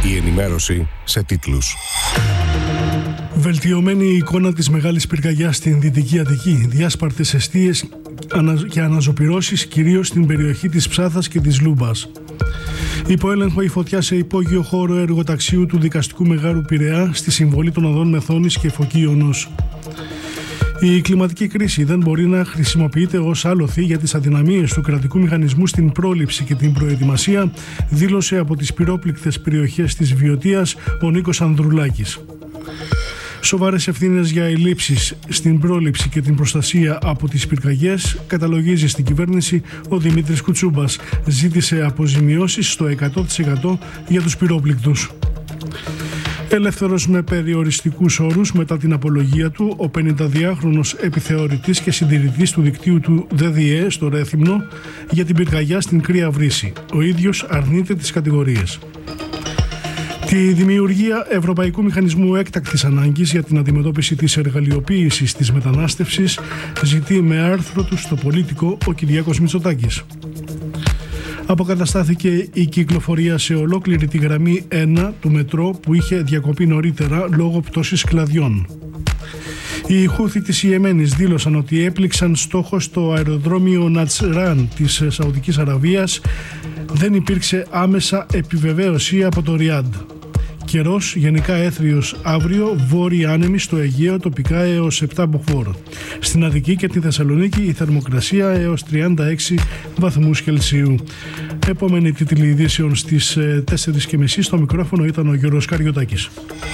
Η ενημέρωση σε τίτλους. Βελτιωμένη η εικόνα της μεγάλης πυρκαγιάς στην Δυτική Αττική, διάσπαρτες εστίες και αναζωπυρώσεις κυρίως στην περιοχή της Ψάθας και της Λούμπας. Υπό έλεγχο η φωτιά σε υπόγειο χώρο εργοταξίου του Δικαστικού Μεγάρου Πειραιά στη συμβολή των οδών Μεθόνης και Φωκίωνος. Η κλιματική κρίση δεν μπορεί να χρησιμοποιείται ως άλοθη για τις αδυναμίες του κρατικού μηχανισμού στην πρόληψη και την προετοιμασία, δήλωσε από τις πυρόπληκτες περιοχές της Βιωτίας ο Νίκος Ανδρουλάκης. Σοβαρές ευθύνες για ελλείψεις στην πρόληψη και την προστασία από τις πυρκαγιές καταλογίζει στην κυβέρνηση ο Δημήτρης Κουτσούμπας. Ζήτησε αποζημιώσεις στο 100% για τους πυρόπληκτους. Ελεύθερος με περιοριστικούς όρους μετά την απολογία του, ο 52χρονος επιθεωρητής και συντηρητής του δικτύου του ΔΔΕ στο Ρέθυμνο για την πυρκαγιά στην Κρύα Βρύση. Ο ίδιος αρνείται τις κατηγορίες. Τη δημιουργία Ευρωπαϊκού Μηχανισμού Έκτακτης Ανάγκης για την αντιμετώπιση της εργαλειοποίησης της μετανάστευσης ζητεί με άρθρο του στο Πολίτικο ο Κυριάκος Μητσοτάκης. Αποκαταστάθηκε η κυκλοφορία σε ολόκληρη τη γραμμή 1 του μετρό που είχε διακοπεί νωρίτερα λόγω πτώσης κλαδιών. Οι Χούθοι της Ιεμένης δήλωσαν ότι έπληξαν στόχο στο αεροδρόμιο Νατσράν της Σαουδικής Αραβίας. Δεν υπήρξε άμεσα επιβεβαίωση από το Ριάντ. Καιρός γενικά έθριος αύριο, βόρειοι άνεμοι στο Αιγαίο τοπικά έως 7 μποφόρ. Στην Αττική και τη Θεσσαλονίκη η θερμοκρασία έως 36 βαθμούς Κελσίου. Επόμενη τίτλη ειδήσεων στις 4:30 στο μικρόφωνο ήταν ο Γιώργος Καριωτάκης.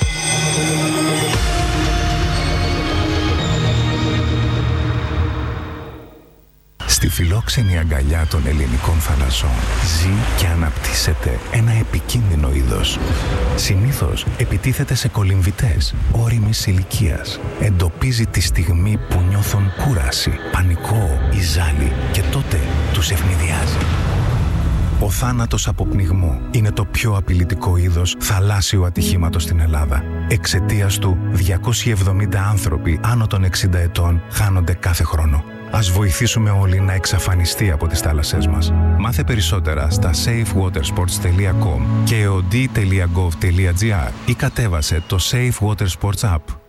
Στη φιλόξενη αγκαλιά των ελληνικών θαλασσών ζει και αναπτύσσεται ένα επικίνδυνο είδος. Συνήθως επιτίθεται σε κολυμβητές όριμης ηλικίας. Εντοπίζει τη στιγμή που νιώθουν κούραση, πανικό ή ζάλι και τότε τους ευνηδιάζει. Ο θάνατος από πνιγμό είναι το πιο απειλητικό είδος θαλάσσιου ατυχήματος στην Ελλάδα. Εξαιτίας του 270 άνθρωποι άνω των 60 ετών χάνονται κάθε χρόνο. Ας βοηθήσουμε όλοι να εξαφανιστεί από τις θάλασσές μας. Μάθε περισσότερα στα safewatersports.com και eod.gov.gr ή κατέβασε το Safe Water Sports App.